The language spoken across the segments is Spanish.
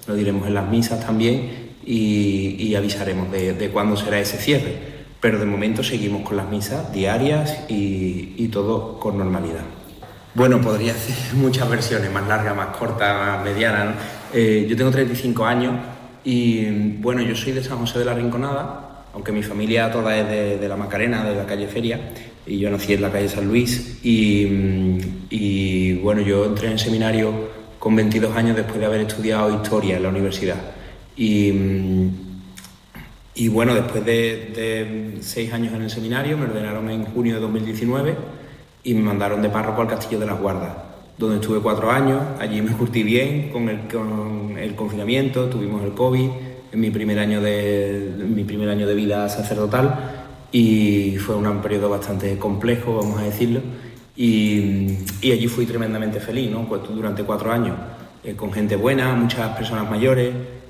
lo diremos en las misas también y avisaremos de cuándo será ese cierre. Pero de momento seguimos con las misas diarias y todo con normalidad. Bueno, podría hacer muchas versiones, más largas, más cortas, más medianas, ¿no? Yo tengo 35 años y bueno, yo soy de San José de la Rinconada, aunque mi familia toda es de la Macarena, de la calle Feria, y yo nací en la calle San Luis y bueno, yo entré en seminario con 22 años después de haber estudiado Historia en la universidad. Y bueno, después de 6 años en el seminario me ordenaron en junio de 2019 y me mandaron de párroco al Castillo de las Guardas, donde estuve 4 años. Allí me curtí bien con el confinamiento, tuvimos el COVID en mi primer año de vida sacerdotal y fue un periodo bastante complejo, vamos a decirlo, y allí fui tremendamente feliz, ¿no? Pues durante 4 años, con gente buena, muchas personas mayores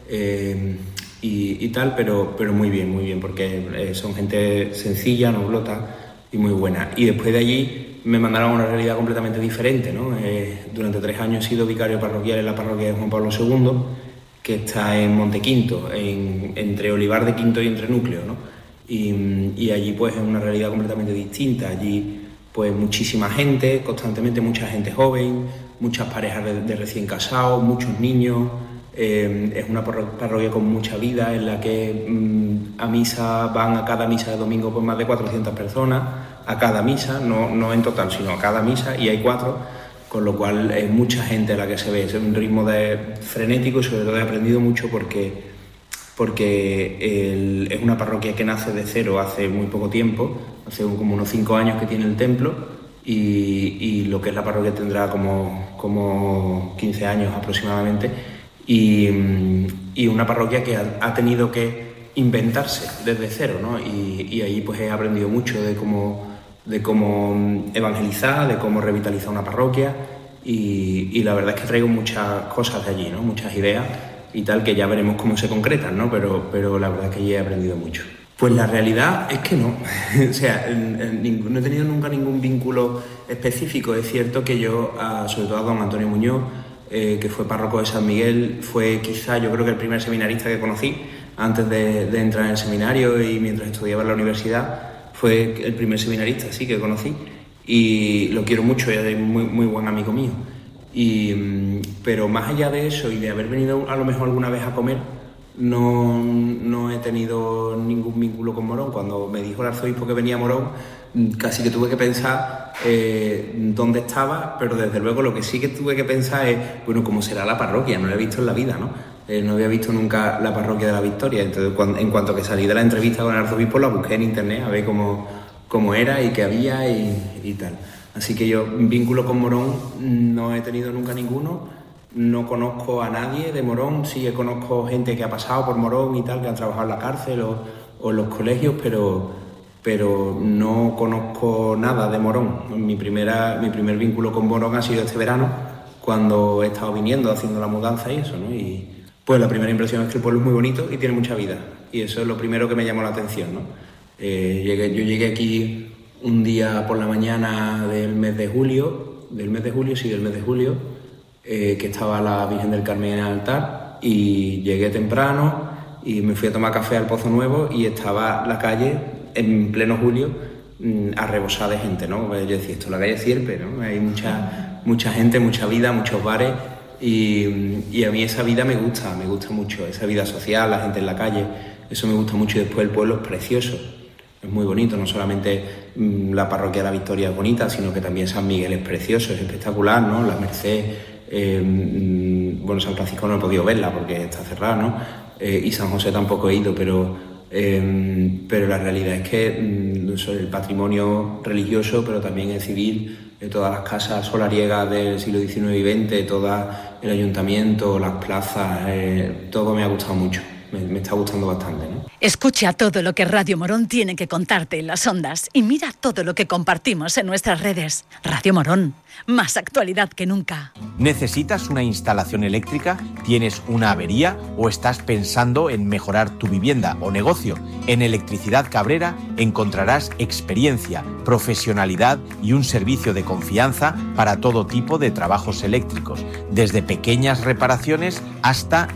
y tal, pero muy bien, porque son gente sencilla, noblota y muy buena. Y después de allí me mandaron a una realidad completamente diferente, ¿no? Durante 3 años he sido vicario parroquial en la parroquia de Juan Pablo II, que está en Montequinto, entre Olivar de Quinto y Entre Núcleo, ¿no? Y allí pues es una realidad completamente distinta. Allí pues muchísima gente, constantemente mucha gente joven, muchas parejas de recién casados, muchos niños. Es una parroquia con mucha vida, en la que a misa van a cada misa de domingo pues más de 400 personas, a cada misa, no en total, sino a cada misa, y hay 4, con lo cual es mucha gente la que se ve. Es un ritmo frenético y sobre todo he aprendido mucho porque es una parroquia que nace de cero hace muy poco tiempo, hace como unos 5 años que tiene el templo, y lo que es la parroquia tendrá como 15 años aproximadamente, y una parroquia que ha tenido que inventarse desde cero, ¿no? Y ahí pues he aprendido mucho de cómo evangelizar, de cómo revitalizar una parroquia, y la verdad es que traigo muchas cosas de allí, ¿no? Muchas ideas y tal, que ya veremos cómo se concretan, ¿no? Pero la verdad es que allí he aprendido mucho. Pues la realidad es que no, o sea, no he tenido nunca ningún vínculo específico. Es cierto que yo, sobre todo a don Antonio Muñoz, que fue párroco de San Miguel, fue quizá, yo creo que el primer seminarista que conocí antes de entrar en el seminario, y mientras estudiaba en la universidad fue el primer seminarista sí que conocí, y lo quiero mucho, es muy, muy buen amigo mío. Pero más allá de eso y de haber venido a lo mejor alguna vez a comer, no he tenido ningún vínculo con Morón. Cuando me dijo el arzobispo que venía a Morón, casi que tuve que pensar dónde estaba, pero desde luego lo que sí que tuve que pensar es, bueno, ¿cómo será la parroquia? No la he visto en la vida, ¿no? No había visto nunca la parroquia de la Victoria. Entonces, en cuanto que salí de la entrevista con el arzobispo, la busqué en internet a ver cómo era y qué había y tal. Así que yo, vínculo con Morón, no he tenido nunca ninguno. No conozco a nadie de Morón. Sí conozco gente que ha pasado por Morón y tal, que ha trabajado en la cárcel o en los colegios, pero no conozco nada de Morón. Mi primer vínculo con Morón ha sido este verano, cuando he estado viniendo, haciendo la mudanza y eso, ¿no? Y pues la primera impresión es que el pueblo es muy bonito y tiene mucha vida. Y eso es lo primero que me llamó la atención, ¿no? Yo llegué aquí un día por la mañana del mes de julio, que estaba la Virgen del Carmen en el altar, y llegué temprano y me fui a tomar café al Pozo Nuevo y estaba la calle en pleno julio a rebosar de gente, ¿no? Yo decía, esto es la calle Sierpe, ¿no? Hay mucha gente, mucha vida, muchos bares, y a mí esa vida me gusta mucho, esa vida social, la gente en la calle, eso me gusta mucho. Y después el pueblo es precioso, es muy bonito, no solamente la parroquia de la Victoria es bonita, sino que también San Miguel es precioso, es espectacular, ¿no? La Merced, bueno, San Francisco no he podido verla porque está cerrada, ¿no? Y San José tampoco he ido, pero la realidad es que el patrimonio religioso, pero también el civil, todas las casas solariegas del siglo XIX y XX, todo el ayuntamiento, las plazas, todo me ha gustado mucho. Me está gustando bastante, ¿no? Escucha todo lo que Radio Morón tiene que contarte en las ondas y mira todo lo que compartimos en nuestras redes. Radio Morón, más actualidad que nunca. ¿Necesitas una instalación eléctrica? ¿Tienes una avería o estás pensando en mejorar tu vivienda o negocio? En Electricidad Cabrera encontrarás experiencia, profesionalidad y un servicio de confianza para todo tipo de trabajos eléctricos, desde pequeñas reparaciones hasta